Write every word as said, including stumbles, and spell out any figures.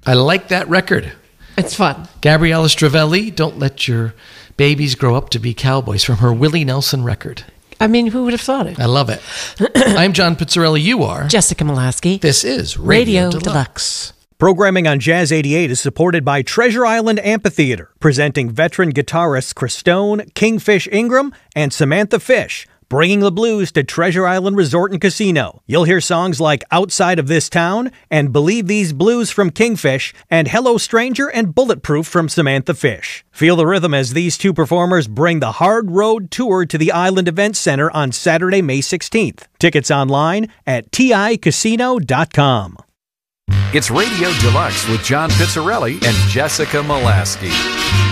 I like that record. It's fun. Gabriella Stravelli, Don't Let Your Babies Grow Up to Be Cowboys, from her Willie Nelson record. I mean, who would have thought it? I love it. I'm John Pizzarelli. You are Jessica Molaski. This is Radio, Radio Deluxe. Deluxe. Programming on Jazz eighty-eight is supported by Treasure Island Amphitheater, presenting veteran guitarists Chris Stone, Kingfish Ingram, and Samantha Fish, bringing the blues to Treasure Island Resort and Casino. You'll hear songs like Outside of This Town and Believe These Blues from Kingfish and Hello Stranger and Bulletproof from Samantha Fish. Feel the rhythm as these two performers bring the Hard Road Tour to the Island Event Center on Saturday, May sixteenth. Tickets online at T I casino dot com. It's Radio Deluxe with John Pizzarelli and Jessica Molaski.